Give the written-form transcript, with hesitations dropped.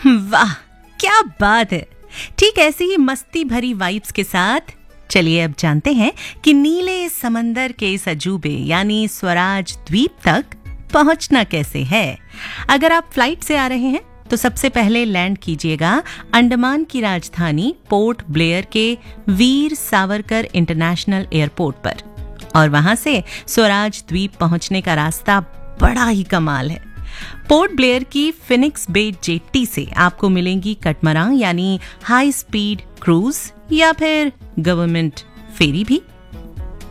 वाह, क्या बात है। ठीक ऐसी ही मस्ती भरी वाइब्स के साथ चलिए अब जानते हैं कि नीले समंदर के इस अजूबे यानी स्वराज द्वीप तक पहुंचना कैसे है। अगर आप फ्लाइट से आ रहे हैं तो सबसे पहले लैंड कीजिएगा अंडमान की राजधानी पोर्ट ब्लेयर के वीर सावरकर इंटरनेशनल एयरपोर्ट पर, और वहां से स्वराज द्वीप पहुंचने का रास्ता बड़ा ही कमाल है। पोर्ट ब्लेयर की फिनिक्स बे जेट्टी से आपको मिलेंगी कटमरा यानी हाई स्पीड क्रूज या फिर गवर्नमेंट फेरी भी।